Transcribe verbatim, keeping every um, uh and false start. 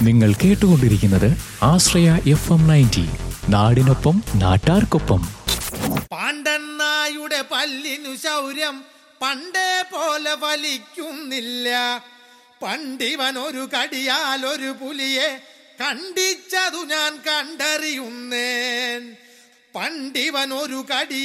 നിങ്ങൾ കേട്ടുകൊണ്ടിരിക്കുന്നത് ആശ്രയ F M ninety, നാടിനൊപ്പം നാട്ടാർക്കൊപ്പം. പാണ്ഡന്നായുടെ പല്ലിനു ശൗര്യം പണ്ടേ പോലെ ഫലിക്കുന്നില്ല. പണ്ടിവൻ ഒരു കടിയാൽ ഒരു പുലിയെ കണ്ടിച്ചതു ഞാൻ കണ്ടറിയുന്നേൻ. പണ്ടിവൻ ഒരു കടി